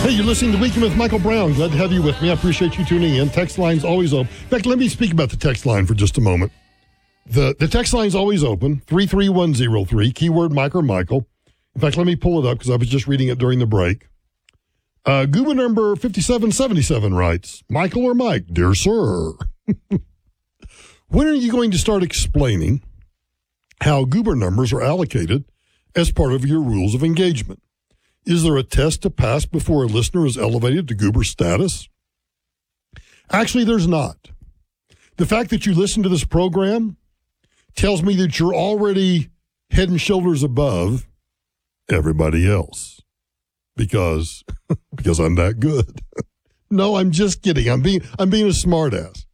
Hey, you're listening to Weekend with Michael Brown. Glad to have you with me. I appreciate you tuning in. Text line's always open. In fact, let me speak about the text line for just a moment. The text line's always open, 33103, keyword Mike or Michael. In fact, let me pull it up because I was just reading it during the break. Goober number 5777 writes, Michael or Mike, dear sir, when are you going to start explaining how Goober numbers are allocated as part of your rules of engagement? Is there a test to pass before a listener is elevated to Goober status? Actually, there's not. The fact that you listen to this program tells me that you're already head and shoulders above everybody else because I'm that good. No, I'm just kidding. I'm being a smartass.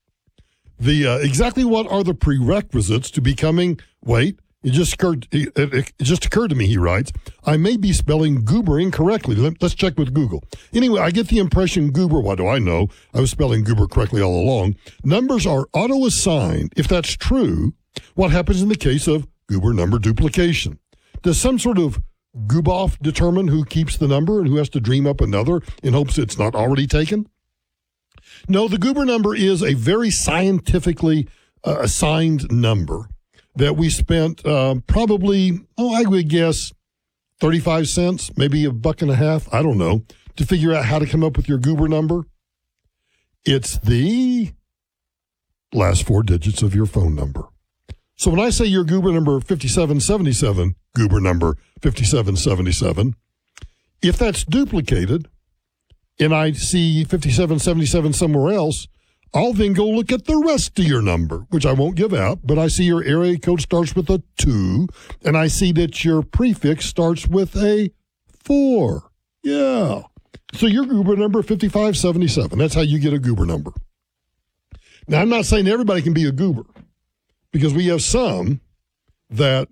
Exactly what are the prerequisites to becoming? It just occurred to me, he writes, I may be spelling goober incorrectly. Let's check with Google. Anyway, I get the impression goober, what do I know? I was spelling goober correctly all along. Numbers are auto-assigned. If that's true, what happens in the case of goober number duplication? Does some sort of gooboff determine who keeps the number and who has to dream up another in hopes it's not already taken? No, the goober number is a very scientifically assigned number that we spent probably, I would guess, 35 cents, maybe $1.50, I don't know, to figure out how to come up with your goober number. It's the last four digits of your phone number. So when I say your goober number 5777, goober number 5777, if that's duplicated and I see 5777 somewhere else, I'll then go look at the rest of your number, which I won't give out, but I see your area code starts with a 2, and I see that your prefix starts with a 4. Yeah. So your goober number 5577. That's how you get a goober number. Now, I'm not saying everybody can be a goober, because we have some that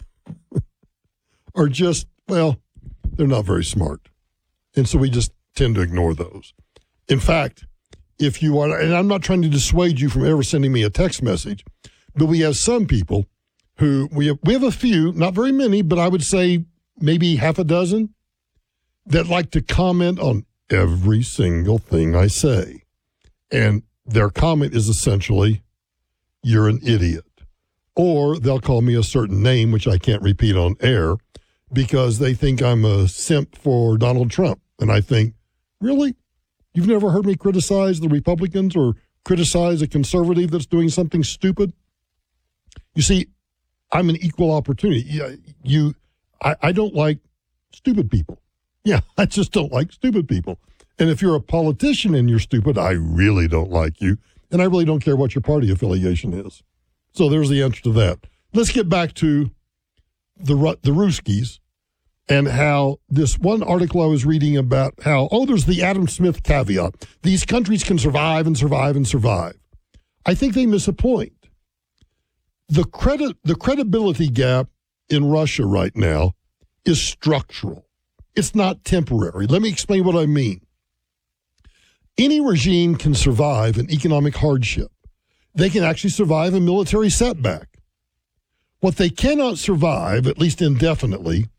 are just, they're not very smart. And so we just tend to ignore those. In fact, if you are, and I'm not trying to dissuade you from ever sending me a text message, but we have some people who, we have a few, not very many, but I would say maybe half a dozen, that like to comment on every single thing I say. And their comment is essentially, you're an idiot. Or they'll call me a certain name, which I can't repeat on air, because they think I'm a simp for Donald Trump. And I think, really? You've never heard me criticize the Republicans or criticize a conservative that's doing something stupid? You see, I'm an equal opportunity. I don't like stupid people. Yeah, I just don't like stupid people. And if you're a politician and you're stupid, I really don't like you. And I really don't care what your party affiliation is. So there's the answer to that. Let's get back to the Ruskies. And how this one article I was reading about how, there's the Adam Smith caveat. These countries can survive and survive and survive. I think they miss a point. The credibility gap in Russia right now is structural. It's not temporary. Let me explain what I mean. Any regime can survive an economic hardship. They can actually survive a military setback. What they cannot survive, at least indefinitely,